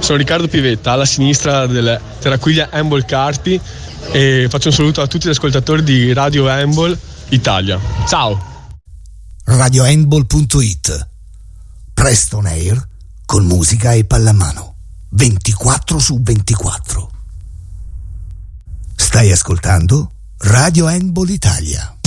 sono Riccardo Pivetta, alla sinistra del Terraquiglia Handball Carpi, e faccio un saluto a tutti gli ascoltatori di Radio Handball Italia. Ciao! RadioHandball.it, presto on air con musica e pallamano 24/24. Stai ascoltando Radio Handball Italia.